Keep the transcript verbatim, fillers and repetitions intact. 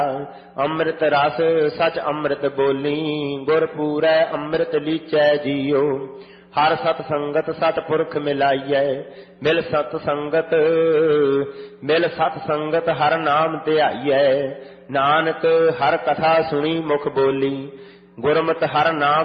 ਅੰਮ੍ਰਿਤ ਰਸ ਸਚ ਅੰਮ੍ਰਿਤ ਬੋਲੀ, ਗੁਰ ਪੂਰੈ ਅੰਮ੍ਰਿਤ ਲੀਚੈ ਜੀਓ। ਹਰ ਸਤ ਸੰਗਤ ਸਤ ਪੁਰਖ ਮਿਲਾਈਐ, ਮਿਲ ਸਤ ਸੰਗਤ ਮਿਲ ਸਤ ਸੰਗਤ ਹਰ ਨਾਮ ਧਿਆਈਐ। ਨਾਨਕ ਹਰ ਕਥਾ ਸੁਣੀ ਮੁਖ ਬੋਲੀ, ਗੁਰਮਤਿ ਹਰ ਨਾਮ